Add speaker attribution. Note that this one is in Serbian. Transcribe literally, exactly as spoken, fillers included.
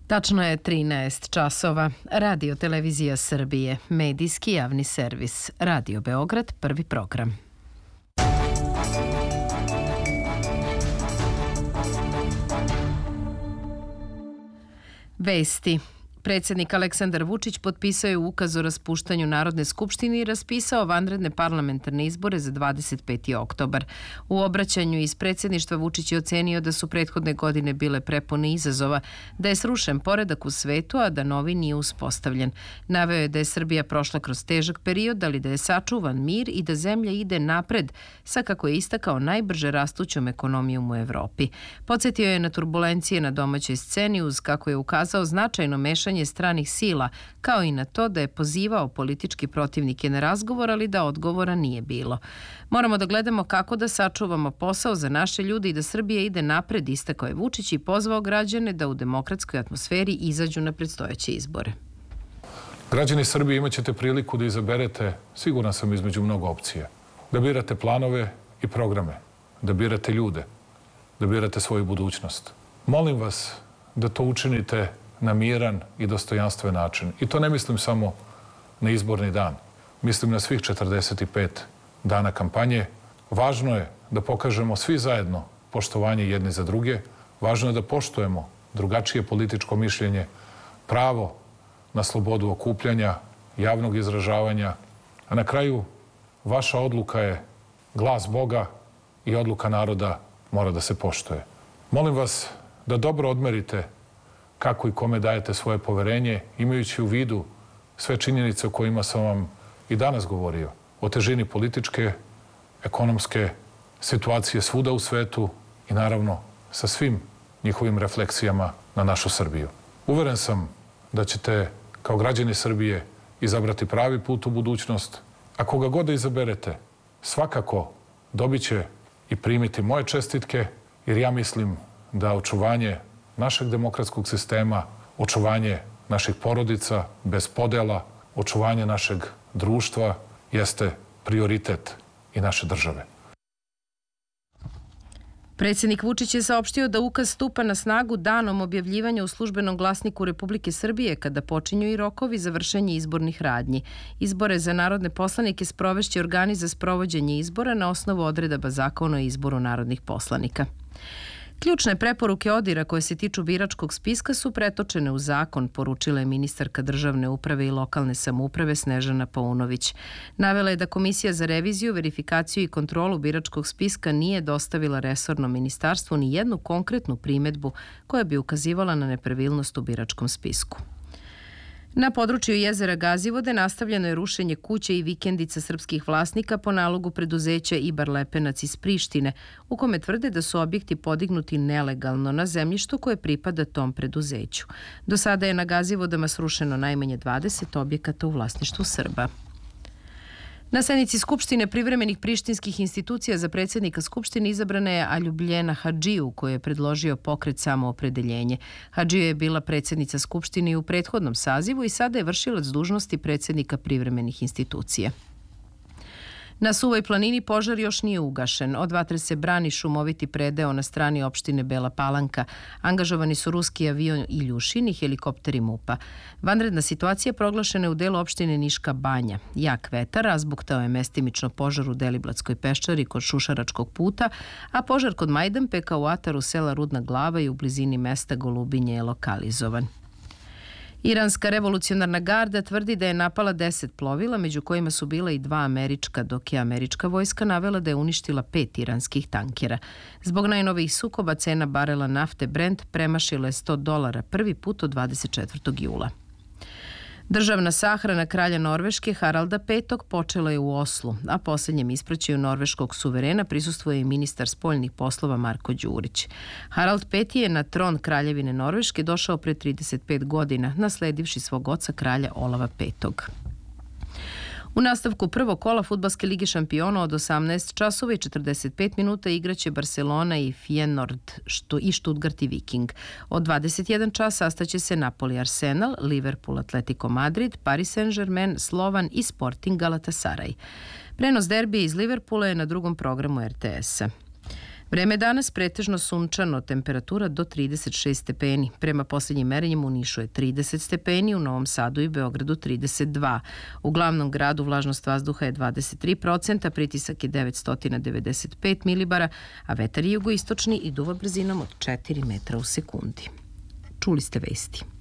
Speaker 1: Tačno je trinaest časova. Radio Televizija Srbije, medijski javni servis. Radio Beograd, prvi program. Vesti. Predsjednik Aleksandar Vučić potpisao je ukaz o raspuštanju Narodne skupštine i raspisao vanredne parlamentarne izbore za dvadeset peti oktobar. U obraćanju iz predsjedništva Vučić je ocenio da su prethodne godine bile prepune izazova, da je srušen poredak u svetu, a da novi nije uspostavljen. Naveo je da je Srbija prošla kroz težak period, ali da je sačuvan mir i da zemlja ide napred, sa kako je istakao najbrže rastućom ekonomijom u Evropi. Podsjetio je na turbulencije na domaćoj sceni uz, kako je ukazao, značajno mešanje stranih sila, kao i na to da je pozivao politički protivnike na razgovor, ali da odgovora nije bilo. Moramo da gledamo kako da sačuvamo posao za naše ljude i da Srbija ide napred, istakao je Vučić i pozvao građane da u demokratskoj atmosferi izađu na predstojeće izbore.
Speaker 2: Građani Srbije, imat ćete priliku da izaberete, siguran sam, između mnogo opcija. Da birate planove i programe, da birate ljude, da birate svoju budućnost. Molim vas da to učinite na miran i dostojanstven način. I to ne mislim samo na izborni dan. Mislim na svih četrdeset pet dana kampanje. Važno je da pokažemo svi zajedno poštovanje jedni za druge. Važno je da poštujemo drugačije političko mišljenje, pravo na slobodu okupljanja, javnog izražavanja. A na kraju, vaša odluka je glas Boga i odluka naroda mora da se poštuje. Molim vas da dobro odmerite kako i kome dajete svoje poverenje, imajući u vidu sve činjenice o kojima sam vam i danas govorio, o težini političke, ekonomske situacije svuda u svetu i naravno sa svim njihovim refleksijama na našu Srbiju. Uveren sam da ćete kao građani Srbije izabrati pravi put u budućnost, a koga god da izaberete, svakako dobit će i primiti moje čestitke, jer ja mislim da očuvanje našeg demokratskog sistema, očuvanje naših porodica bez podela, očuvanje našeg društva jeste prioritet i naše države.
Speaker 1: Predsjednik Vučić je saopštio da ukaz stupa na snagu danom objavljivanja u službenom glasniku Republike Srbije, kada počinju i rokovi za vršenje izbornih radnji. Izbore za narodne poslanike sprovešće organi za sprovođenje izbora na osnovu odredaba Zakona o izboru narodnih poslanika. Ključne preporuke ODIR-a koje se tiču biračkog spiska su pretočene u zakon, poručila je ministarka državne uprave i lokalne samouprave Snežana Paunović. Navela je da Komisija za reviziju, verifikaciju i kontrolu biračkog spiska nije dostavila resornom ministarstvu ni jednu konkretnu primedbu koja bi ukazivala na nepravilnost u biračkom spisku. Na području jezera Gazivode nastavljeno je rušenje kuće i vikendica srpskih vlasnika po nalogu preduzeća Ibar Lepenac iz Prištine, u kome tvrde da su objekti podignuti nelegalno na zemljištu koje pripada tom preduzeću. Do sada je na Gazivodama srušeno najmanje dvadeset objekata u vlasništvu Srba. Na sednici Skupštine privremenih prištinskih institucija za predsjednika Skupštine izabrana je Aljubljena Hadžiju, koju je predložio pokret Samoopredeljenje. Hadžija je bila predsjednica Skupštine i u prethodnom sazivu i sada je vršilac dužnosti predsjednika privremenih institucija. Na Suvoj planini požar još nije ugašen. Od vatre se brani šumoviti predeo na strani opštine Bela Palanka. Angažovani su ruski avion Iljušin i helikopteri MUP-a. Vanredna situacija proglašena je u delu opštine Niška Banja. Jak vetar razbuktao je mestimično požar u Deliblatskoj peščari kod Šušaračkog puta, a požar kod Majdanpeka u ataru sela Rudna Glava i u blizini mesta Golubinje je lokalizovan. Iranska revolucionarna garda tvrdi da je napala deset plovila, među kojima su bila i dva američka, dok je američka vojska navela da je uništila pet iranskih tankera. Zbog najnovijih sukoba cena barela nafte Brent premašila je sto dolara prvi put od dvadeset četvrtog jula. Državna sahrana kralja Norveške Haralda petog počela je u Oslu, a posljednjem ispraćaju norveškog suverena prisustvuje i ministar spoljnih poslova Marko Đurić. Harald peti je na tron kraljevine Norveške došao pre trideset pet godina, nasledivši svog oca kralja Olava petog. U nastavku prvog kola fudbalske lige šampiona od osamnaest časova i četrdeset pet minuta igraće Barcelona i Feyenoord i Stuttgart i Viking. Od dvadeset jedan čas sastaće se Napoli Arsenal, Liverpool Atletico Madrid, Paris Saint-Germain, Slovan i Sporting Galatasaray. Prenos derbija iz Liverpoola je na drugom programu er te esa. Vreme je danas pretežno sunčano, temperatura do trideset šest stepeni. Prema posljednjim merenjima u Nišu je trideset stepeni, u Novom Sadu i Beogradu trideset dva. U glavnom gradu vlažnost vazduha je dvadeset tri procenta, pritisak je devetsto devedeset pet milibara, a vetar je jugoistočni i duva brzinom od četiri metra u sekundi. Čuli ste vesti.